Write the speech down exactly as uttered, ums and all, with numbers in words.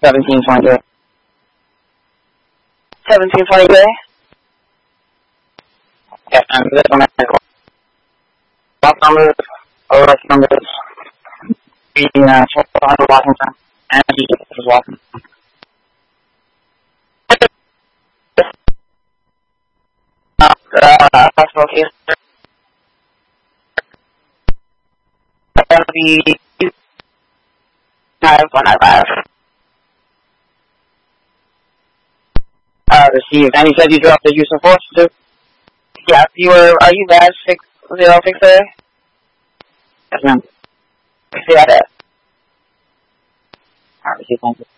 seventeen twenty-three. seventeen twenty-three? Yeah, and this one is what numbers, O S numbers, the uh, twelve Washington, and he is Washington. Uh, hospital case. The five one nine five. Uh, received. And you said you dropped the use of force too? Yeah, you were, are you badge six zero six A? Yes, ma'am. See that. Alright, receive, thank you.